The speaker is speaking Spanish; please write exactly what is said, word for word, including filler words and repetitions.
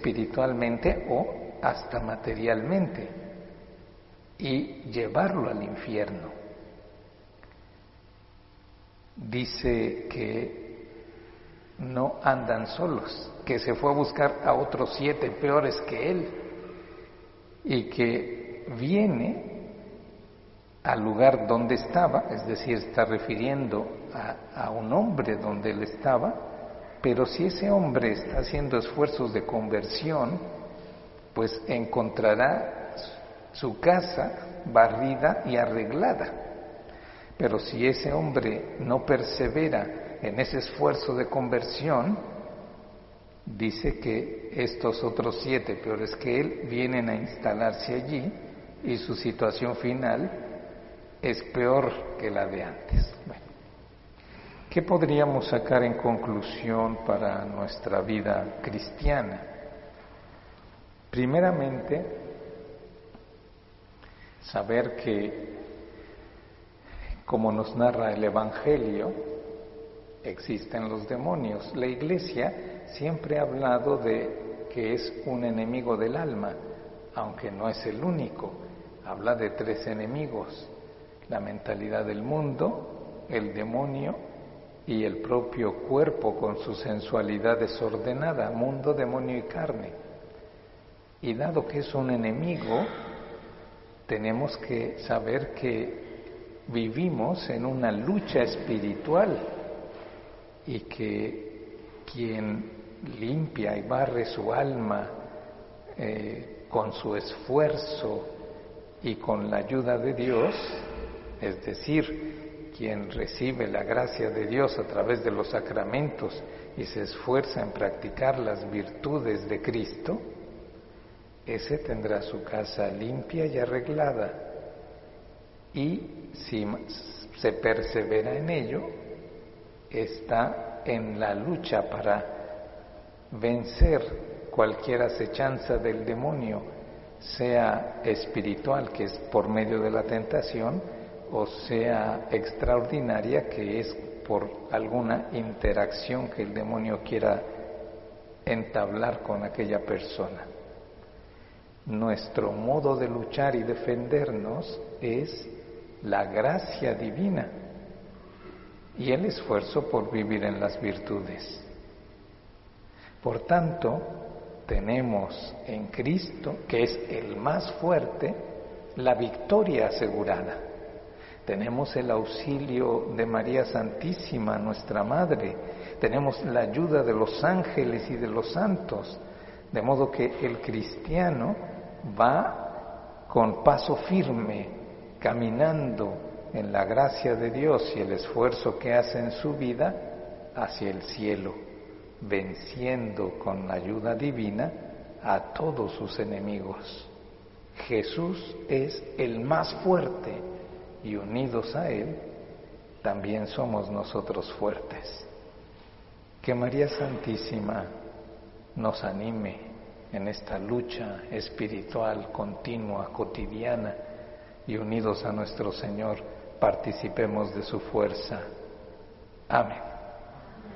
espiritualmente o hasta materialmente, y llevarlo al infierno. Dice que no andan solos, que se fue a buscar a otros siete peores que él y que viene al lugar donde estaba, es decir, está refiriendo a, a un hombre donde él estaba, pero si ese hombre está haciendo esfuerzos de conversión, pues encontrará su casa barrida y arreglada. Pero si ese hombre no persevera en ese esfuerzo de conversión, dice que estos otros siete peores que él vienen a instalarse allí y su situación final es peor que la de antes. Bueno, ¿qué podríamos sacar en conclusión para nuestra vida cristiana? Primeramente, saber que, como nos narra el Evangelio, existen los demonios. La Iglesia siempre ha hablado de que es un enemigo del alma, aunque no es el único. Habla de tres enemigos: la mentalidad del mundo, el demonio y el propio cuerpo con su sensualidad desordenada, mundo, demonio y carne. Y dado que es un enemigo, tenemos que saber que vivimos en una lucha espiritual y que quien limpia y barre su alma eh, con su esfuerzo y con la ayuda de Dios, es decir, quien recibe la gracia de Dios a través de los sacramentos y se esfuerza en practicar las virtudes de Cristo, ese tendrá su casa limpia y arreglada, y si se persevera en ello, está en la lucha para vencer cualquier acechanza del demonio, sea espiritual, que es por medio de la tentación, o sea extraordinaria, que es por alguna interacción que el demonio quiera entablar con aquella persona. Nuestro modo de luchar y defendernos es la gracia divina y el esfuerzo por vivir en las virtudes. Por tanto, tenemos en Cristo, que es el más fuerte, la victoria asegurada. Tenemos el auxilio de María Santísima, nuestra Madre. Tenemos la ayuda de los ángeles y de los santos. De modo que el cristiano va con paso firme, caminando en la gracia de Dios y el esfuerzo que hace en su vida hacia el cielo, venciendo con la ayuda divina a todos sus enemigos. Jesús es el más fuerte y unidos a Él también somos nosotros fuertes. Que María Santísima nos anime en esta lucha espiritual continua, cotidiana, y unidos a nuestro Señor participemos de su fuerza. Amén.